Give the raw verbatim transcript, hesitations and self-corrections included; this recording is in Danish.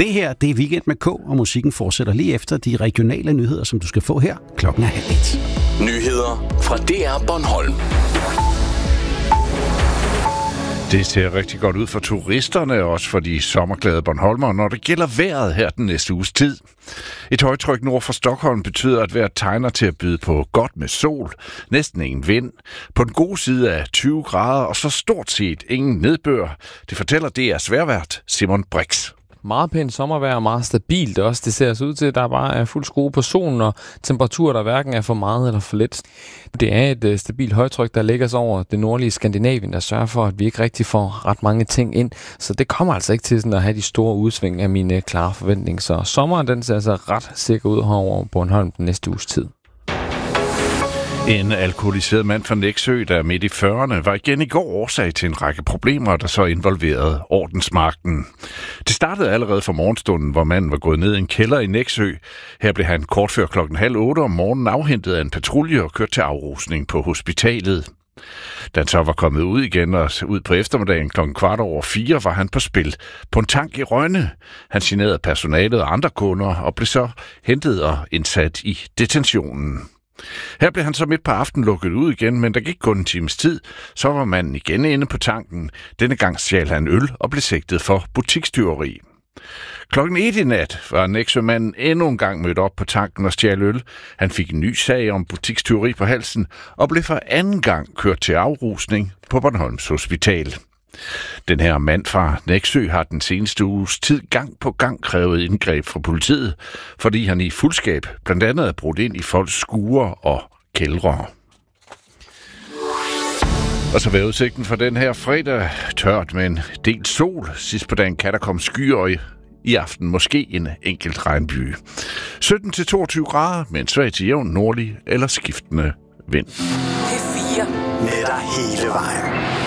Det her, det er Weekend med K, og musikken fortsætter lige efter de regionale nyheder, som du skal få her. Klokken er halv et. Nyheder fra D R Bornholm. Det ser rigtig godt ud for turisterne, også for de sommerglade Bornholmere, når det gælder vejret her den næste uges tid. Et højtryk nord for Stockholm betyder, at vejret tegner til at byde på godt med sol, næsten ingen vind, på den gode side af tyve grader, og så stort set ingen nedbør. Det fortæller D R's vejrvært Simon Brix. Meget pænt sommervejr og meget stabilt også. Det ser så ud til, at der bare er fuld skrue på solen, og temperaturer, der hverken er for meget eller for lidt. Det er et uh, stabilt højtryk, der ligger sig over det nordlige Skandinavien, der sørger for, at vi ikke rigtig får ret mange ting ind. Så det kommer altså ikke til sådan at have de store udsving af mine klare forventninger. Så sommeren, den ser altså ret sikker ud herovre på Bornholm den næste uges tid. En alkoholiseret mand fra Nexø, der er midt i fyrrerne, var igen i går årsag til en række problemer, der så involverede ordensmagten. Det startede allerede for morgenstunden, hvor manden var gået ned i en kælder i Nexø. Her blev han kort før klokken halv otte om morgenen afhentet af en patrulje og kørt til afrusning på hospitalet. Da han så var kommet ud igen og ud på eftermiddagen klokken kvart over fire, var han på spil på en tank i Rønne. Han generede personalet og andre kunder og blev så hentet og indsat i detentionen. Her blev han så midt på aftenen lukket ud igen, men der gik kun en times tid. Så var manden igen inde på tanken. Denne gang stjal han øl og blev sigtet for butikstyveri. Klokken et i nat var Nexø-manden endnu en gang mødt op på tanken og stjal øl. Han fik en ny sag om butikstyveri på halsen og blev for anden gang kørt til afrusning på Bornholms Hospital. Den her mand fra Nexø har den seneste uges tid gang på gang krævet indgreb fra politiet, fordi han i fuldskab blandt andet er brudt ind i folks skuer og kældre. Og så var udsigten for den her fredag tørt med en del sol. Sidst på dagen kan der komme skyer, og i aften måske en enkelt regnby. sytten til toogtyve grader med en svag til jævn nordlig eller skiftende vind. P fire med dig hele vejen.